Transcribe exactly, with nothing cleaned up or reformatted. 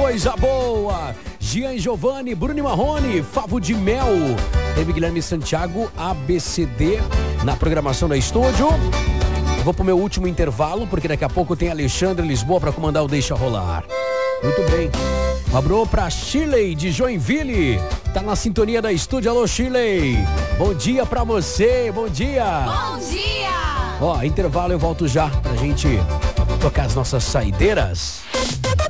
coisa boa. Gian Giovanni, Bruno e Marrone, Favo de Mel. Teve Guilherme Santiago, A B C D, na programação da estúdio. Eu vou pro meu último intervalo, porque daqui a pouco tem Alexandre Lisboa para comandar o Deixa Rolar. Muito bem. Um abraço pra Shirley de Joinville. Tá na sintonia da estúdio. Alô, Shirley. Bom dia pra você. Bom dia. Bom dia. Ó, intervalo, eu volto já pra gente tocar as nossas saideiras.